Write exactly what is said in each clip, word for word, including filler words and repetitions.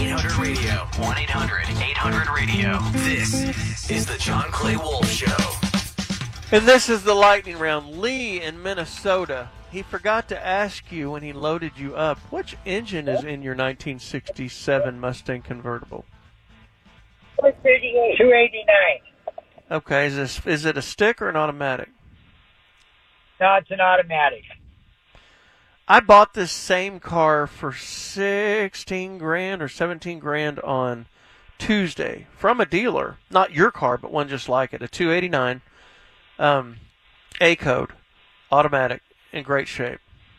eight hundred radio. one eight hundred eight hundred radio. This is the John Clay Wolf Show. And this is the lightning round. Lee in Minnesota. He forgot to ask you when he loaded you up, which engine is in your nineteen sixty-seven Mustang convertible? two eighty-nine. Okay, is this is it a stick or an automatic? No, it's an automatic. I bought this same car for sixteen grand or seventeen grand on Tuesday from a dealer. Not your car, but one just like it. A two eighty-nine, um, A-code, automatic, in great shape.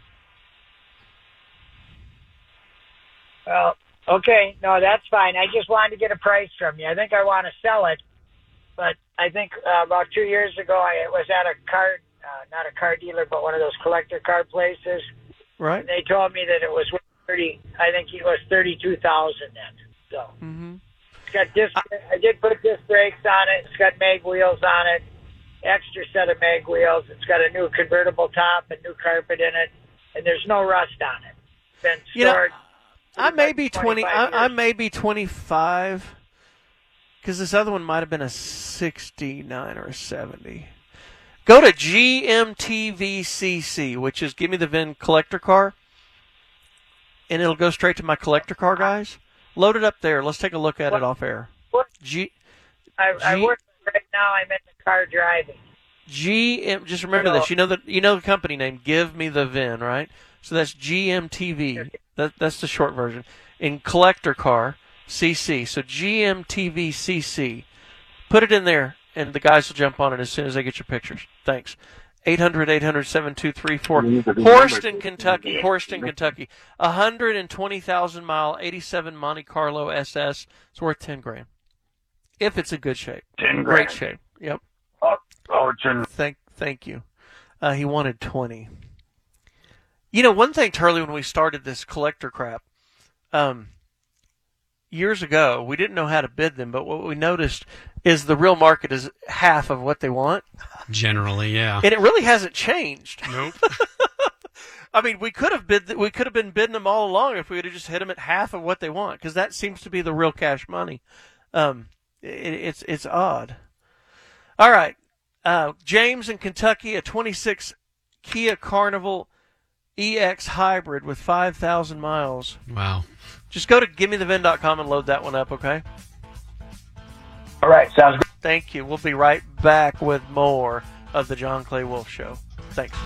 Well, okay, no, that's fine. I just wanted to get a price from you. I think I want to sell it, but I think uh, about two years ago I was at a car, uh, not a car dealer, but one of those collector car places. Right. And they told me that it was worth thirty. I think it was thirty-two thousand then. So mm-hmm. It's got disc. I, I did put disc brakes on it. It's got mag wheels on it. Extra set of mag wheels. It's got a new convertible top and new carpet in it, and there's no rust on it. It's been stored. You know, I may be twenty. I, I may be twenty-five, because this other one might have been a sixty-nine or a seventy. Go to G M T V C C, which is Give Me the V I N collector car, and it'll go straight to my collector car guys. Load it up there. Let's take a look at what, it off air. What? G. I, G I work right now. I'm in the car driving. G M. Just remember Hello. this. You know the you know the company name. Give Me the V I N, right? So that's G M T V. That that's the short version. In collector car C C. So G M T V C C. Put it in there, and the guys will jump on it as soon as they get your pictures. Thanks. eight hundred eight hundred seven two three four. Horston, Kentucky. Horston, Kentucky. one hundred twenty thousand mile, eighty-seven Monte Carlo S S. It's worth ten grand. If it's in good shape. ten grand. Great shape. Yep. Oh, oh ten. Thank, thank you. Uh, he wanted twenty. You know, one thing, Turley, when we started this collector crap, um, years ago, we didn't know how to bid them, but what we noticed is the real market is half of what they want. Generally, yeah. And it really hasn't changed. Nope. I mean, we could have bid, we could have been bidding them all along if we would have just hit them at half of what they want, because that seems to be the real cash money. Um, it, it's it's odd. All right, uh, James in Kentucky, a twenty-six Kia Carnival E X hybrid with five thousand miles. Wow. Just go to give me the V I N dot com and load that one up, okay? All right, sounds good. Thank you. We'll be right back with more of the John Clay Wolf Show. Thanks.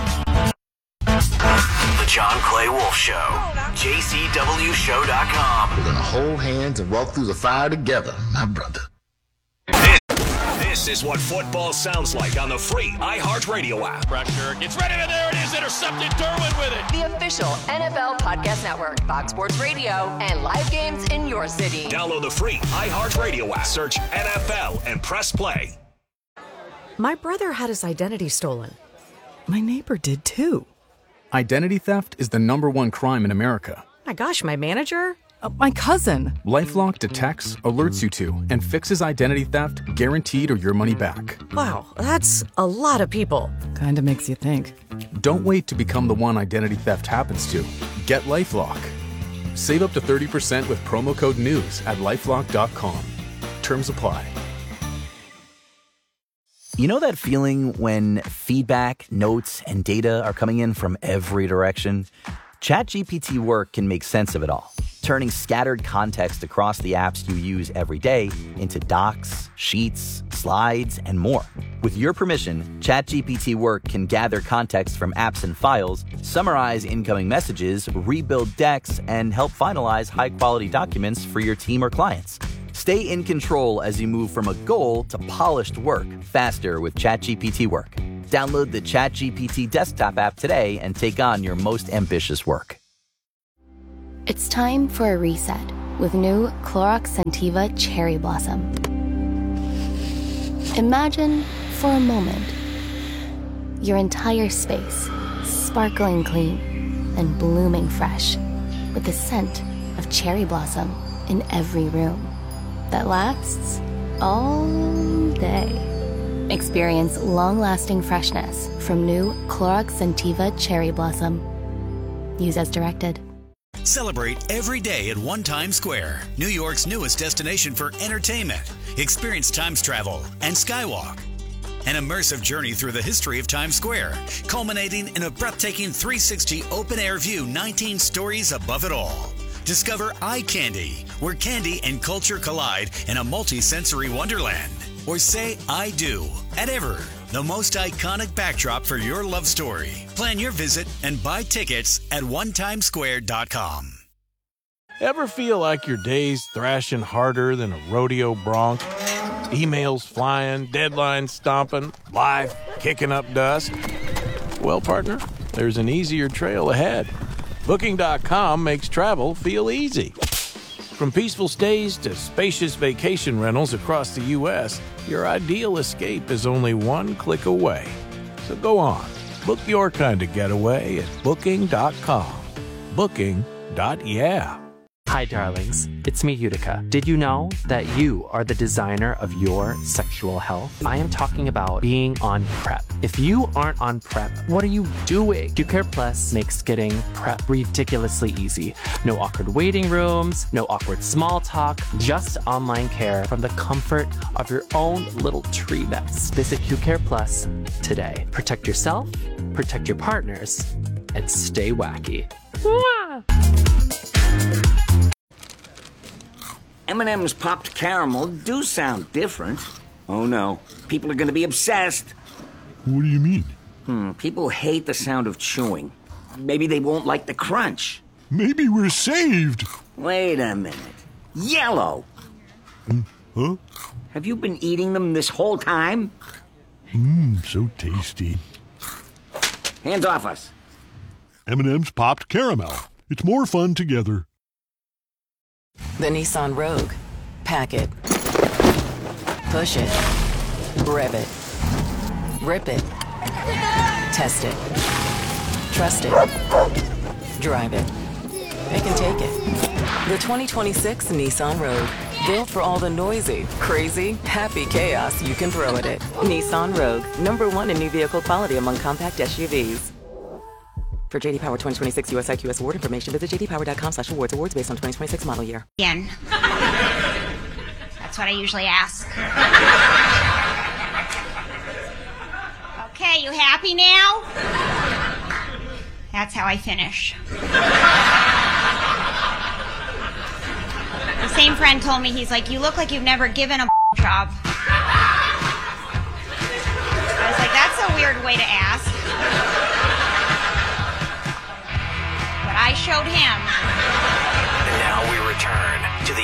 The John Clay Wolf Show. J C W show dot com. We're going to hold hands and walk through the fire together, my brother. This is what football sounds like on the free iHeartRadio app. Pressure gets ready, and there it is, intercepted. Derwin with it. The official N F L Podcast Network, Fox Sports Radio, and live games in your city. Download the free iHeartRadio app. Search N F L and press play. My brother had his identity stolen. My neighbor did too. Identity theft is the number one crime in America. My gosh, my manager? Uh, my cousin. LifeLock detects, alerts you to, and fixes identity theft guaranteed or your money back. Wow, that's a lot of people. Kinda makes you think. Don't wait to become the one identity theft happens to. Get LifeLock. Save up to thirty percent with promo code NEWS at lifelock dot com. Terms apply. You know that feeling when feedback, notes, and data are coming in from every direction? ChatGPT Work can make sense of it all, turning scattered context across the apps you use every day into docs, sheets, slides, and more. With your permission, ChatGPT Work can gather context from apps and files, summarize incoming messages, rebuild decks, and help finalize high-quality documents for your team or clients. Stay in control as you move from a goal to polished work faster with ChatGPT Work. Download the ChatGPT desktop app today and take on your most ambitious work. It's time for a reset with new Clorox Scentiva Cherry Blossom. Imagine, for a moment, your entire space sparkling clean and blooming fresh with the scent of cherry blossom in every room that lasts all day. Experience long-lasting freshness from new Clorox Scentiva Cherry Blossom. Use as directed. Celebrate every day at One Times Square, New York's newest destination for entertainment. Experience Times travel and Skywalk. An immersive journey through the history of Times Square, culminating in a breathtaking three sixty open-air view, nineteen stories above it all. Discover Eye Candy, where candy and culture collide in a multi-sensory wonderland. Or say I do at Ever, the most iconic backdrop for your love story. Plan your visit and buy tickets at one times square dot com. Ever feel like your day's thrashing harder than a rodeo bronc? Emails flying, deadlines stomping, life kicking up dust? Well, partner, there's an easier trail ahead. Booking dot com makes travel feel easy. From peaceful stays to spacious vacation rentals across the U S, your ideal escape is only one click away. So go on, book your kind of getaway at booking dot com. Booking. Yeah. Hi, darlings. It's me, Utica. Did you know that you are the designer of your sexual health? I am talking about being on PrEP. If you aren't on PrEP, what are you doing? QCare Plus makes getting PrEP ridiculously easy. No awkward waiting rooms, no awkward small talk, just online care from the comfort of your own little tree nest. Visit QCare Plus today. Protect yourself, protect your partners, and stay wacky. Mwah! M and M's popped caramel do sound different. Oh no, people are going to be obsessed. What do you mean? Hmm, people hate the sound of chewing. Maybe they won't like the crunch. Maybe we're saved. Wait a minute. Yellow! Hmm, huh? Have you been eating them this whole time? Mmm, so tasty. Hands off us. M and M's popped caramel. It's more fun together. The Nissan Rogue. Pack it. Push it. Rev it. Rip it. Test it. Trust it. Drive it. It can take it. The twenty twenty-six Nissan Rogue. Built for all the noisy, crazy, happy chaos you can throw at it. Nissan Rogue. Number one in new vehicle quality among compact S U Vs. For J D Power twenty twenty-six U S I Q S award information, visit j d power dot com slash awards. Awards based on twenty twenty-six model year. Again. That's what I usually ask. Okay, you happy now? That's how I finish. The same friend told me, he's like, you look like you've never given a job. I was like, that's a weird way to ask. I showed him. And now we return